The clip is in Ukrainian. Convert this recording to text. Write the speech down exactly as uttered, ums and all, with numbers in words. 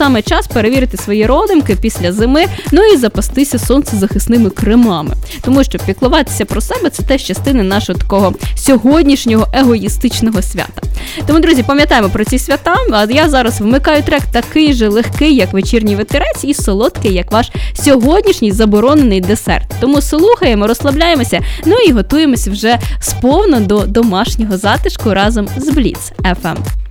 саме час перевірити свої родимки після зими, ну і запастися сонцезахисними кремами. Тому що піклуватися про себе – це теж частина нашого такого сьогоднішнього егоїстичного свята. Тому, друзі, пам'ятаємо про ці свята, а я зараз вмикаю трек такий же легкий, як вечірній ветерець, і солодкий, як ваш сьогоднішній заборонений десерт. Тому слухаємо, розслабляємося, ну і готуємося вже сповно до домашнього затишку разом з Бліц еф ем.